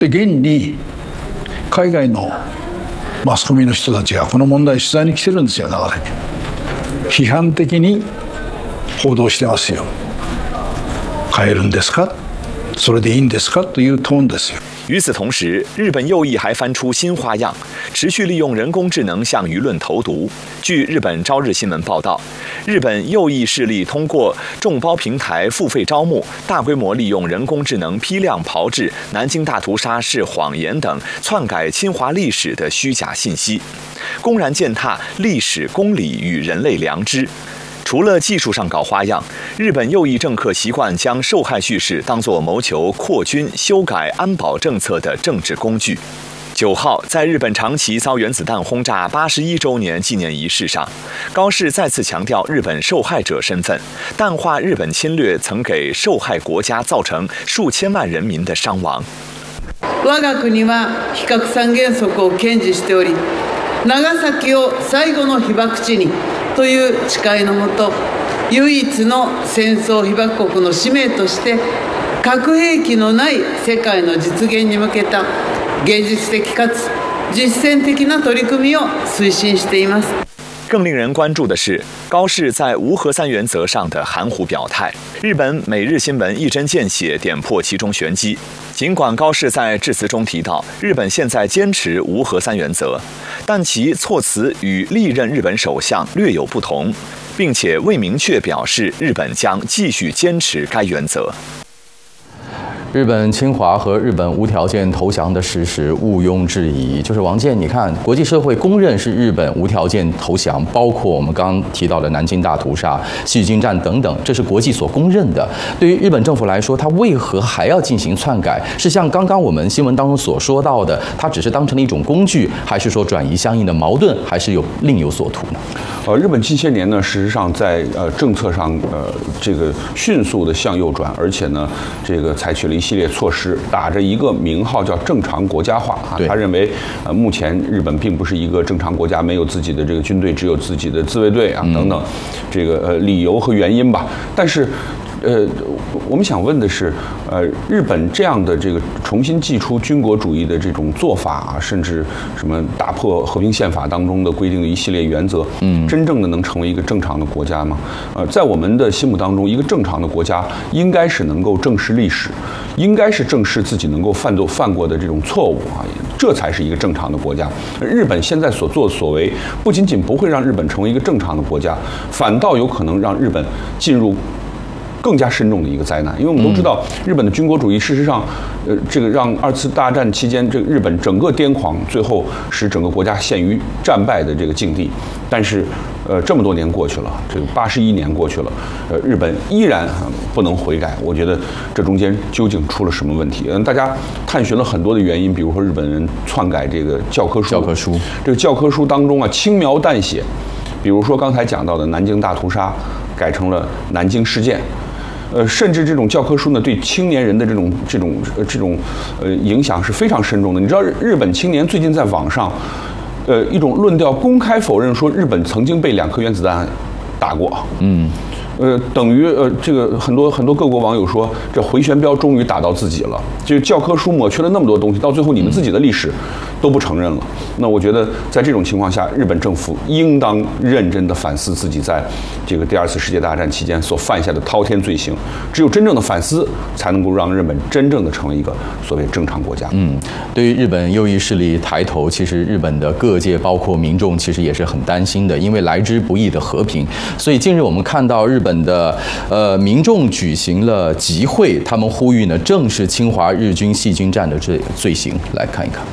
で現に海外のマスコミの人たちがこの問題取材に来てるんですよ、長崎。批判的に報道してますよ。変えるんですか？それでいいんですか？というトーンですよ。 与此同时，日本右翼还翻出新花样，持续利用人工智能向舆论投毒。据日本朝日新闻报道，日本右翼势力通过众包平台付费招募，大规模利用人工智能批量炮制南京大屠杀是谎言等篡改侵华历史的虚假信息，公然践踏历史公理与人类良知。除了技术上搞花样，日本右翼政客习惯将受害叙事当作谋求扩军、修改安保政策的政治工具。9号，在日本长崎遭原子弹轰炸81周年纪念仪式上，高市再次强调日本受害者身份，淡化日本侵略曾给受害国家造成数千万人民的伤亡。 我が国は非核三原則を堅持しており、長崎を最後の被爆地にという誓いのもと、唯一の戦争被爆国の使命として核兵器のない世界の実現に向けた現実的かつ実践的な取り組みを推進しています。 更令人关注的是，高市在无核三原则上的含糊表态。日本每日新闻一针见血点破其中玄机。尽管高市在致辞中提到日本现在坚持无核三原则，但其措辞与历任日本首相略有不同，并且未明确表示日本将继续坚持该原则。 日本侵华和日本无条件投降的事实毋庸置疑。就是王健，你看，国际社会公认是日本无条件投降，包括我们刚刚提到的南京大屠杀、西京战等等，这是国际所公认的。对于日本政府来说，它为何还要进行篡改？是像刚刚我们新闻当中所说到的，它只是当成了一种工具，还是说转移相应的矛盾，还是另有所图呢？ 日本近些年呢，事实上在政策上这个迅速的向右转，而且呢，这个采取了一系列措施，打着一个名号叫正常国家化啊。他认为目前日本并不是一个正常国家，没有自己的这个军队，只有自己的自卫队啊等等，这个理由和原因吧。但是我们想问的是，日本这样的这个重新祭出军国主义的这种做法啊，甚至什么打破和平宪法当中的规定的一系列原则，真正的能成为一个正常的国家吗？在我们的心目当中，一个正常的国家应该是能够正视历史，应该是正视自己能够犯过的这种错误啊，这才是一个正常的国家。日本现在所作所为，不仅仅不会让日本成为一个正常的国家，反倒有可能让日本进入更加深重的一个灾难。因为我们都知道，日本的军国主义事实上，这个让2次大战期间这个日本整个癫狂，最后使整个国家陷于战败的这个境地。但是，这么多年过去了，这个81年过去了，日本依然不能悔改。我觉得这中间究竟出了什么问题？大家探寻了很多的原因，比如说日本人篡改这个教科书，这个教科书当中啊轻描淡写，比如说刚才讲到的南京大屠杀改成了南京事件。甚至这种教科书呢，对青年人的这种影响是非常深重的。你知道，日本青年最近在网上，一种论调公开否认说日本曾经被2颗原子弹打过。等于这个很多各国网友说，这回旋镖终于打到自己了。这个教科书抹去了那么多东西，到最后你们自己的历史都不承认了。那我觉得在这种情况下，日本政府应当认真的反思自己在这个第2次世界大战期间所犯下的滔天罪行。只有真正的反思，才能够让日本真正的成为一个所谓正常国家。 对于日本右翼势力抬头，其实日本的各界包括民众其实也是很担心的，因为来之不易的和平。所以近日我们看到日本的民众举行了集会，他们呼吁呢正视侵华日军细菌战的罪行。来看一看。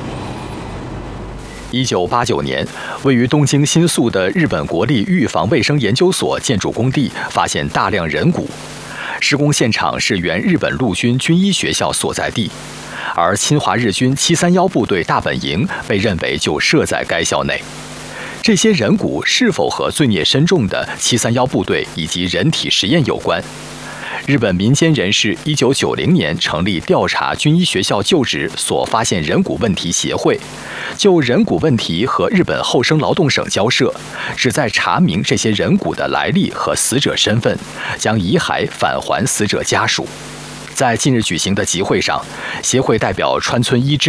1989年，位于东京新宿的日本国立预防卫生研究所建筑工地发现大量人骨，施工现场是原日本陆军军医学校所在地，而侵华日军731部队大本营被认为就设在该校内。这些人骨是否和罪孽深重的731部队以及人体实验有关？日本民间人士1990年成立调查军医学校就职所发现人骨问题协会，就人骨问题和日本厚生劳动省交涉，旨在查明这些人骨的来历和死者身份，将遗骸返还死者家属。 在近日举行的集会上，协会代表川村一之